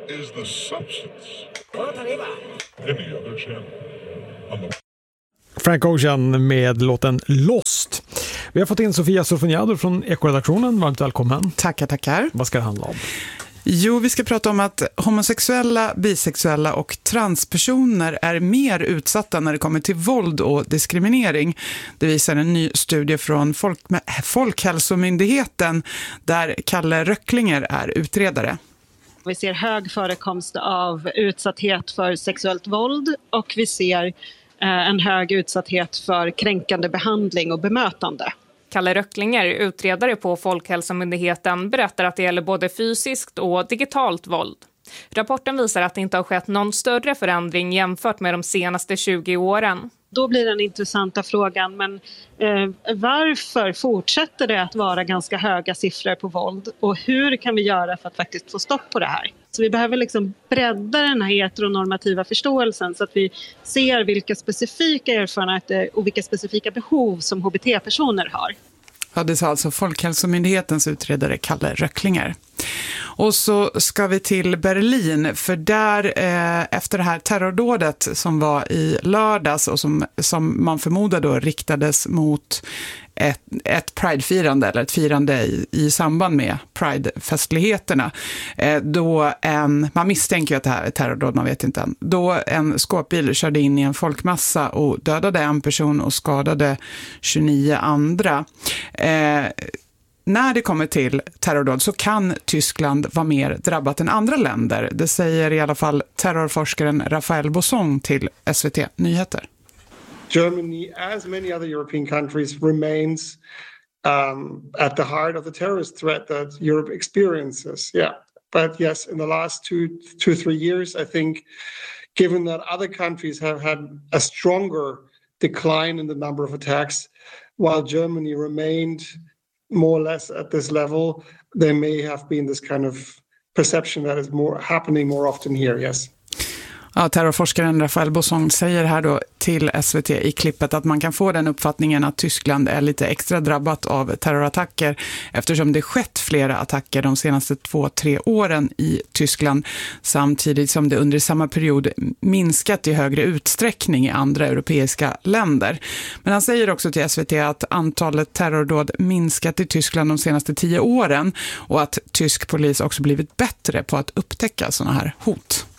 is the substance. Any other channel on the... Frank Ocean med låten Lost. Vi har fått in Sofia Sofoniado från Ekoredaktionen. Varmt välkommen. Tackar. Vad ska det handla om? Jo, vi ska prata om att homosexuella, bisexuella och transpersoner är mer utsatta när det kommer till våld och diskriminering. Det visar en ny studie från Folkhälsomyndigheten där Kalle Röcklinger är utredare. Vi ser hög förekomst av utsatthet för sexuellt våld och vi ser en hög utsatthet för kränkande behandling och bemötande. Kalle Röcklinger, utredare på Folkhälsomyndigheten, berättar att det gäller både fysiskt och digitalt våld. Rapporten visar att det inte har skett någon större förändring jämfört med de senaste 20 åren. Då blir den intressanta frågan, men varför fortsätter det att vara ganska höga siffror på våld? Och hur kan vi göra för att faktiskt få stopp på det här? Så vi behöver liksom bredda den här heteronormativa förståelsen så att vi ser vilka specifika erfarenheter och vilka specifika behov som HBT-personer har. Ja, det sa alltså Folkhälsomyndighetens utredare Kalle Röcklinger. Och så ska vi till Berlin, för där efter det här terrordådet som var i lördags och som man förmodar då riktades mot ett Pride-firande eller ett firande i samband med Pride-festligheterna. Då man misstänker ju att det här är terrordåd, man vet inte än. Då en skåpbil körde in i en folkmassa och dödade en person och skadade 29 andra. När det kommer till terrordåd så kan Tyskland vara mer drabbat än andra länder. Det säger i alla fall terrorforskaren Raphael Bosson till SVT Nyheter. Germany, as many other European countries, remains at the heart of the terrorist threat that Europe experiences. Yeah, but yes, in the last 2-3 years, I think, given that other countries have had a stronger decline in the number of attacks, while Germany remained more or less at this level, there may have been this kind of perception that is happening more often here, yes. Ja, terrorforskaren Raphael Bosson säger här då till SVT i klippet att man kan få den uppfattningen att Tyskland är lite extra drabbat av terrorattacker eftersom det skett flera attacker de senaste 2-3 åren i Tyskland samtidigt som det under samma period minskat i högre utsträckning i andra europeiska länder. Men han säger också till SVT att antalet terrordåd minskat i Tyskland de senaste 10 åren och att tysk polis också blivit bättre på att upptäcka sådana här hot.